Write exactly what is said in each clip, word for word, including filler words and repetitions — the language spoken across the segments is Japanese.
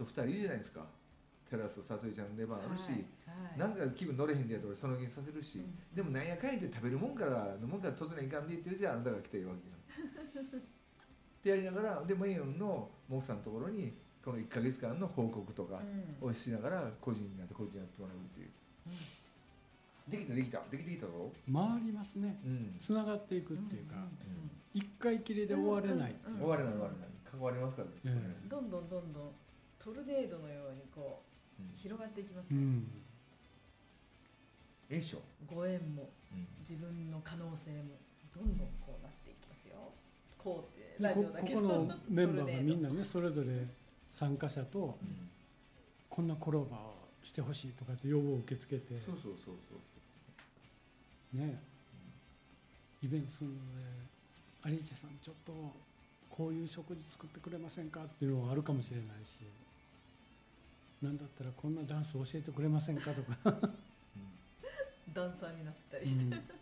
とふたりいるじゃないですか。テラスとさとりちゃんの出番あるし、 はいはい、 なんか気分乗れへんでやと俺その気にさせるし、うん、でもなんやかんやって食べるもんから飲むから突然いかんでって言ってあなたが来ていいわけよってやりながら、でもイオンのモクさんのところにこのいっかげつかんの報告とかをしながら個人になって個人になってもらうっていう、うん、できたできたできてきたぞ。 回りますね、うん、つながっていくっていうか、うんうん、一回きりで終われないっていう、 終われない終われない関わりますからですね、 うん、どんどんどんどんトルネードのようにこう、うん、広がっていきますね、うん、 ええしょご縁も、うん、自分の可能性もどんどんこうなっていきますよ。こうってラジオだけどこ, ここのメンバーがみんなねそれぞれ参加者と、うん、こんなコラボをしてほしいとかって要望を受け付けて、 そうそうそうそうね、うん、イベントするので有市さんちょっとこういう食事作ってくれませんかっていうのはあるかもしれないし、なんだったらこんなダンス教えてくれませんかとか、うん、 ダンサーになったりして、うん、だ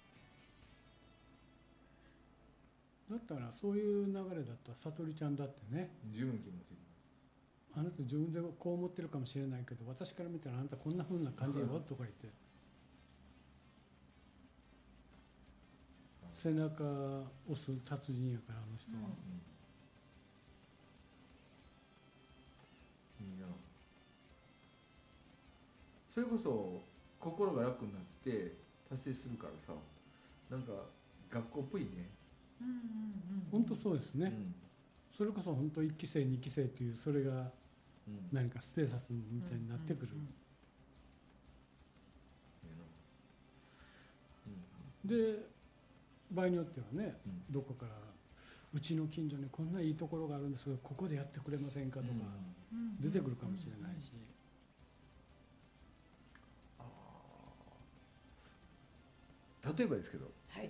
ったらそういう流れだったらさとりちゃんだってね、 十分気持ちいい、 あなた自分でこう思ってるかもしれないけど私から見たらあなたこんな風な感じよとか言って、背中を押す達人やからあの人は、うんうん、いいな。それこそ心が楽になって達成するからさ、なんか学校っぽいね。 うんうんうん、 本当そうですね、うん、それこそ本当いっき生にき生っていうそれが何かステータスみたいになってくる、で場合によってはね、うん、どこからうちの近所にこんないいところがあるんですけどここでやってくれませんかとか出てくるかもしれないし、 あ例えばですけど、 はい、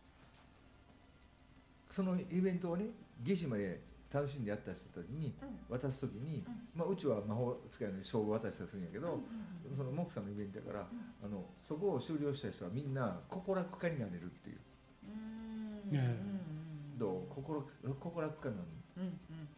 そのイベントをね夏至まで楽しんでやった人たちに渡すときに、うんまあ、うちは魔法使いの称号を渡したりするんやけど、うんうんうん、そのモクさんのイベントやから、うん、あのそこを終了した人はみんな心楽家になれるっていう。うーん、ね、どう 心, 心楽家なの、うんうんうん、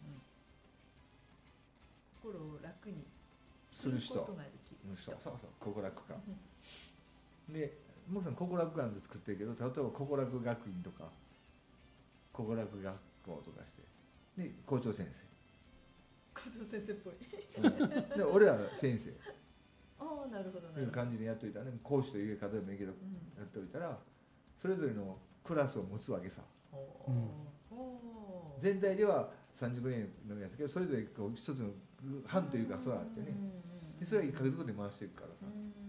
心を楽にすることができる人、 そうそう心楽家、うん、でモクさん心楽家で作ってるけど例えば心楽学院とか心楽学校とかしてで校長先生校長先生っぽい、 うん、で俺ら先生ああなるほどないう感じでやっといたらね講師という方でもいいけど、うん、やっておいたらそれぞれのクラスを持つわけさ、うん、全体ではさんじゅうねんのやつだけどそれぞれこう一つの班というかそうあってねでそれはいっかげつごとに回していくからさ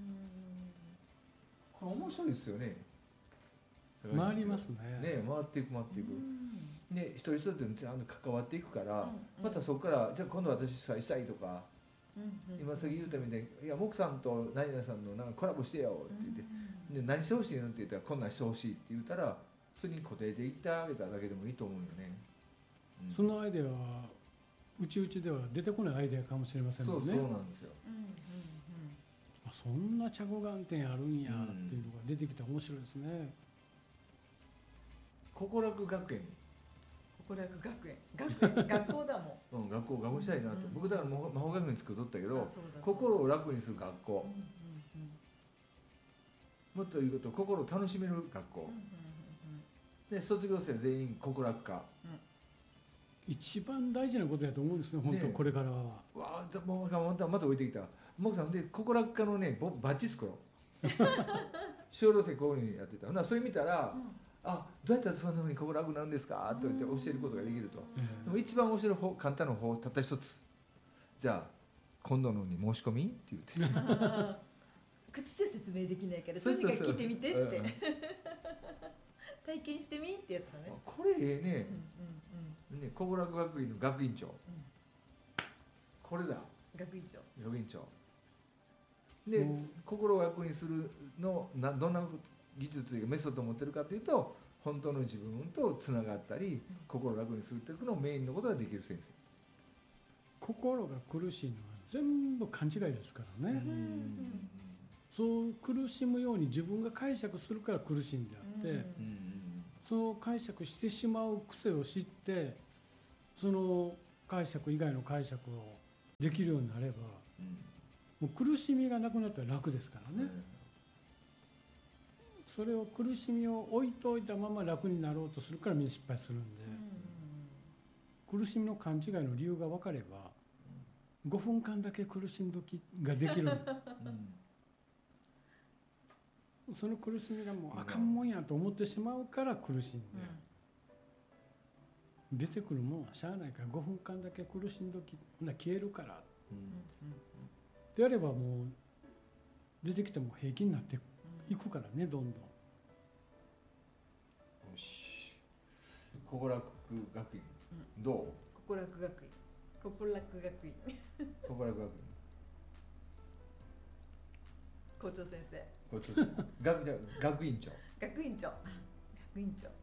これ面白いですよね回りますねね回っていく回っていくで一人一人でちゃんと関わっていくから、うんうん、またそこからじゃあ今度私したいとか、うんうん、今さっき言うたみたいに「いやモクさんと何々さんのなんかコラボしてよ」って言って、うんうん、で何してほしいのって言ったら「こんなんしてほしい」って言ったらそれに応えていってあげただけでもいいと思うよね、 うん、そのアイデアはうちうちでは出てこないアイデアかもしれませんもんね。 そうそうなんですよ、うんうんうん、 あそんな着眼点あるんやっていうのが出てきて面白いですね。 心楽学園心楽学園学園学校だもん、 うん、学校学校したいなと、うんうん、僕だから魔法学園作っとったけど心を楽にする学校、うんうんうん、もっと言うと心を楽しめる学校、うんうんうん、で卒業生全員心楽家、うん、 一番大事なことだと思うんですね本当これからは。 わあもうまたまた置いてきたモクさんで心楽家のねバッジ作ろう小老生こういうふうにやってたなそれ見たら、うんあどうやったらそんなふうに心楽なんですかと言って教えることができると、うん、でも一番面白い方簡単な方たった一つじゃあ今度のに申し込みって言って口じゃ説明できないからとにかく聞いてみてって、うん、体験してみってやつだね。 これええね、うんうんうん、ね心楽学院の学院長、うん、これだ学院長学院長で、うん、心を楽にするのなどんな技術というかメソッドを持ってるかというと本当の自分とつながったり、うん、心を楽にするというのをメインのことができる先生。 心が苦しいのは全部勘違いですからね、うん、そう苦しむように自分が解釈するから苦しいんであって、うん、そう解釈してしまう癖を知ってその解釈以外の解釈をできるようになれば、 うんもう苦しみがなくなったら楽ですからね、それを苦しみを置いといたまま楽になろうとするからみんな失敗するんで、苦しみの勘違いの理由が分かればごふんかんだけ苦しんどきができる、うん、その苦しみがもうあかんもんやと思ってしまうから苦しんで、うん、出てくるもんはしゃあないからごふんかんだけ苦しんどきほな消えるから、うん、であればもう出てきても平気になっていくからね、どんどん。よし、心楽学院、うん、どう？ 心楽学院、心楽学院心楽学院校長先生、 校長先生学, 学院長学院長学院長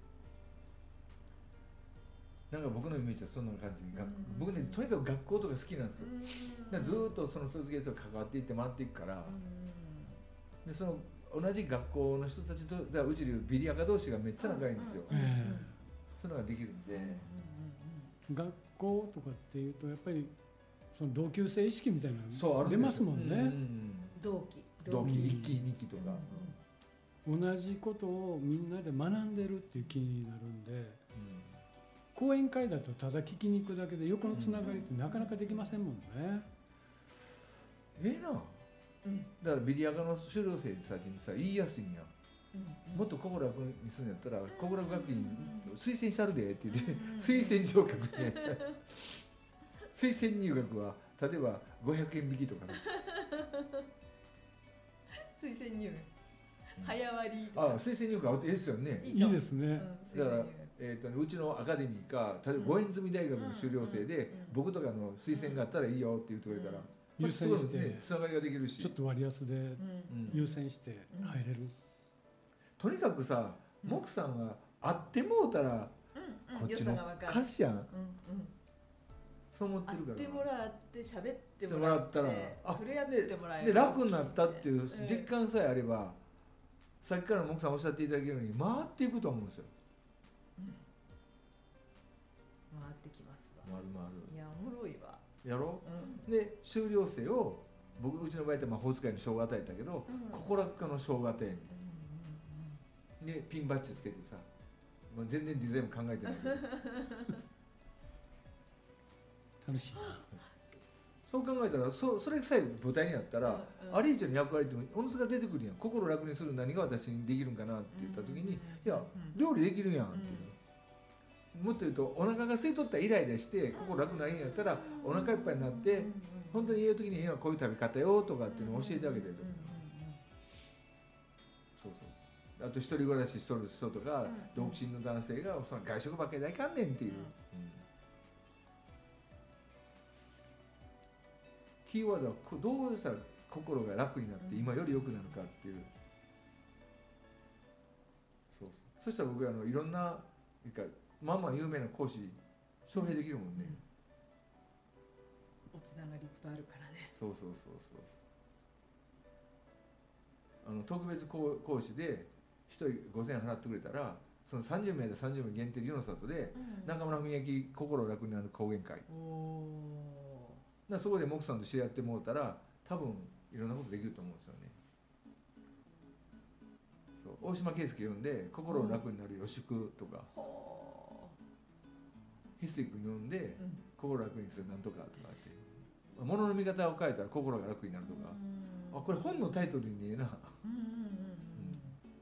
なんか僕のイメージはそんな感じ、うん、僕ねとにかく学校とか好きなんですよ、うん、ずっとその卒業生と関わっていって回っていくから、うん、でその同じ学校の人たちとだうちでいうビリヤカ同士がめっちゃ仲いいんですよ、うんうんうん、そういうのができるんで、うんうんうん、学校とかっていうとやっぱりその同級生意識みたいなの出ますもんね、うんうん、 同期同期いっきにきとか、 うんうん、同じことをみんなで学んでるっていう気になるんで、うん、講演会だとただ聞きに行くだけで横のつながりってなかなかできませんもんね、 うん、ええな、うん、だからビリヤカの修了生たちにさ言いやすいんや、うんうん、もっと心楽にするんやったら心楽学院推薦したるでって言って、うんうん、推薦状書くね推薦入学は例えばごひゃくえん引きとかね推薦入学、うん、早割りとか、ああ推薦入学あっていいですよね、 いいですね、 うん、だから、えーとね、うちのアカデミーか例えば五円積み大学の修了生で、うんうん、僕とかの推薦があったらいいよって言ってくれたら、うん、優先して、ね、つながりができるしちょっと割安で優先して入れる、うん、 とにかくさ、うん、モクさんが会ってもうたら、うん、こっちの歌詞やん、うんうん、そう思ってるから、 会ってもらって喋ってもらったら触れ合ってもらえるで楽になったっていう実感さえあれば、うん、さっきからモクさんおっしゃっていただけるように回っていくと思うんですよ、うん、 回ってきますわ、 回る回る、 いやおもろいわやろう、うん、で修了生を僕うちの場合って魔法使いの賞を与えたけど、うん、心楽家の賞を与えん、うんうんうん、でピンバッジつけてさ、まあ、全然デザインも考えてないけど楽しいそう考えたら そ, それさえ舞台にあったら、うんうん、アリーチェの役割っておのずが出てくるやん、心を楽にする何が私にできるんかなって言った時に、うんうん、いや料理できるやんっていう、うん、もっと言うとお腹が空いとったらイライラして心楽ないんやったらお腹いっぱいになって本当に言う時に今こういう食べ方よとかっていうのを教えてあげてると、うんうん、そうそう、あと一人暮らししとる人とか、うん、独身の男性がその外食ばっかりでいかんねんっていう、うんうん、キーワードはどうしたら心が楽になって今より良くなるかっていう、そうそう、そしたら僕はあのいろんなまあまあ有名な講師招聘できるもんね、 おつながりいっぱいあるからね、 そうそうそうそうそう、あの特別講師でひとりごせんえん払ってくれたらそのさんじゅうめいでさんじゅうめい限定で湯の里で、うん、中村文明心楽になる講演会、おだそこでモクさんと知り合ってもらったら多分いろんなことできると思うんですよね。そう大島圭介呼んで心を楽になる予祝とか、うん、翡翠君呼んで、うん、心楽にするなんとかとかって物の見方を変えたら心が楽になるとか、うん、あこれ本のタイトルにええな、うんうんうんうん、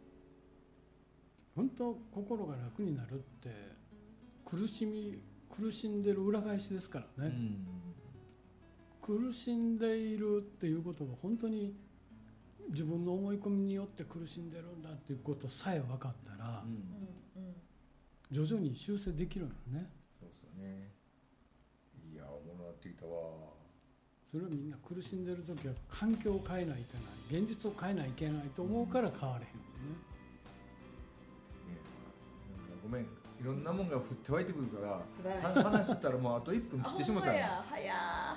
本当心が楽になるって苦しみ苦しんでる裏返しですからね、うん、苦しんでいるっていうことが本当に自分の思い込みによって苦しんでるんだっていうことさえ分かったら、うん、徐々に修正できるのね。 そうですよね。いやおもろなってきたわ。 それはみんな苦しんでる時は環境を変えないといけない、現実を変えないといけないと思うから変われへんよね。 うん、ごめん、いろんなもんが降って湧いてくるから話してたらもうあといっぷん切ってしまったら早早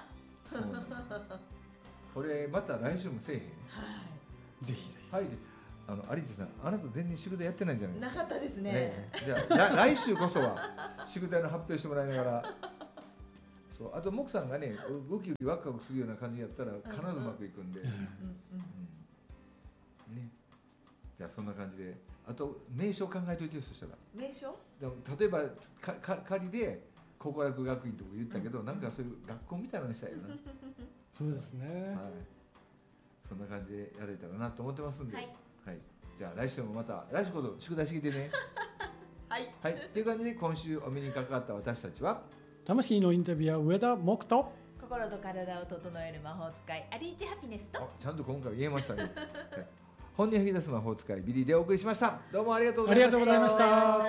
これまた来週もせえへん、はい、 ぜひぜひ、 はい、あの有地さんあなた全然宿題やってないんじゃないですか。 なかったですね、 ね、じゃあ来週こそは宿題の発表してもらいながらそうあとモクさんがねウキウキワクワクするような感じやったら必ずうまくいくんで、うんうんうんね、じゃあそんな感じであと名称考えといてよそしたら名称でも例えばかか仮で高校楽学院とか言ったけど、うん、なんかそういう学校みたいなのにしたいよなそうですね、 はい、そんな感じでやれたらなと思ってますんで、 はい、 はい、じゃあ来週もまた来週こそ宿題してきてねはいはいっていう感じで今週お目にかかった私たちは魂のインタビュアー上田木と心と体を整える魔法使いアリーチハピネスとちゃんと今回言えましたね本音を引き出す魔法使いビリーでお送りしました。どうもありがとうございました。 ありがとうございました。